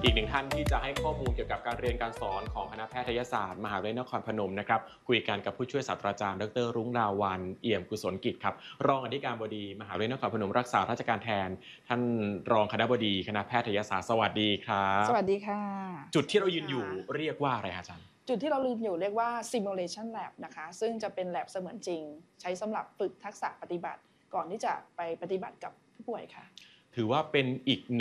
อีกหนึ่งท่านที่จะให้ข้อมูลเกี่ยวกับการเรียนการสอนของคณะแพทยศาสตร์มหาวิทยาลัยนครพนมนะครับคุยกันกับผู้ช่วยศาสตราจารย์ดรรุ้งราวัลย์เอี่ยมกุศลกิจครับรองอธิการบดีมหาวิทยาลัยนครพนมรักษาราชการแทนท่านรองคณบดีคณะแพทยศาสตร์สวัสดีครับสวัสดีค่ะจุดที่เรายืนอยู่เรียกว่าอะไรอาจารย์จุดที่เราลืมอยู่เรียกว่า simulation lab นะคะซึ่งจะเป็น lab เสมือนจริงใช้สำหรับฝึกทักษะปฏิบัติก่อนที่จะไปปฏิบัติกับผู้ป่วยค่ะถือว่าเป็นอีก